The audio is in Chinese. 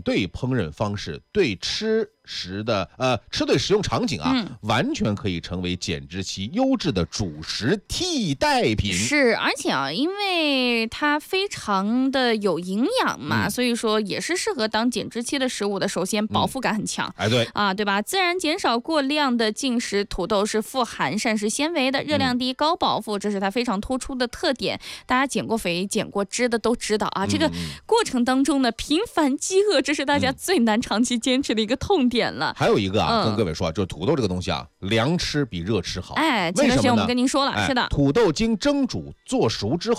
对烹饪方式、对吃对食用场景完全可以成为减脂期优质的主食替代品。 是，而且因为它非常的有营养嘛，所以说也是适合当减脂期的食物的。首先饱腹感很强，对吧？自然减少过量的进食，土豆是富含膳食纤维的，热量低、高饱腹，这是它非常突出的特点。大家减过肥、减过脂的都知道啊，这个过程当中呢，频繁饥饿，这是大家最难长期坚持的一个痛点了。 还有一个跟各位说，就是土豆这个东西凉吃比热吃好。 前段时间我们跟您说了，是的， 土豆经蒸煮做熟之后